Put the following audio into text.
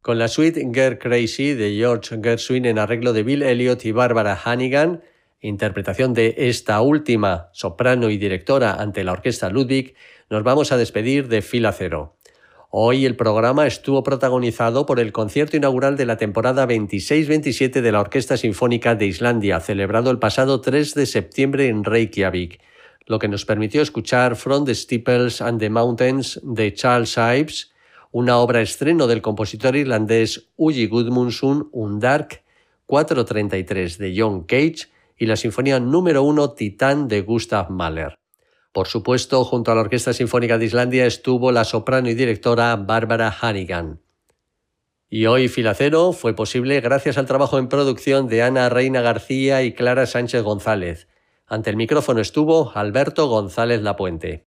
Con la suite Get Crazy de George Gershwin en arreglo de Bill Elliott y Barbara Hannigan, interpretación de esta última, soprano y directora ante la Orquesta Ludwig, nos vamos a despedir de Fila Cero. Hoy el programa estuvo protagonizado por el concierto inaugural de la temporada 26-27 de la Orquesta Sinfónica de Islandia, celebrado el pasado 3 de septiembre en Reykjavik, lo que nos permitió escuchar From the Steeples and the Mountains de Charles Ives, una obra estreno del compositor irlandés Uli Gudmundsson, Undark 433 de John Cage y la Sinfonía número 1 Titán de Gustav Mahler. Por supuesto, junto a la Orquesta Sinfónica de Islandia estuvo la soprano y directora Barbara Hannigan. Y hoy Fila Cero fue posible gracias al trabajo en producción de Ana Reina García y Clara Sánchez González. Ante el micrófono estuvo Alberto González Lapuente.